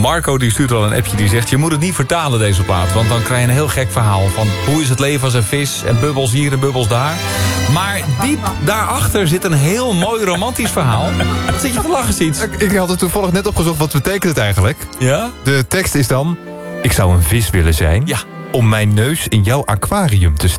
Marco die stuurt al een appje die zegt... je moet het niet vertalen deze plaat, want dan krijg je een heel gek verhaal... van hoe is het leven als een vis en bubbels hier en bubbels daar. Maar diep daarachter zit een heel mooi romantisch verhaal. Wat zit je te lachen, Siets? Ik had het toevallig net opgezocht, wat betekent het eigenlijk? Ja? De tekst is dan... Ik zou een vis willen zijn... Ja. om mijn neus in jouw aquarium te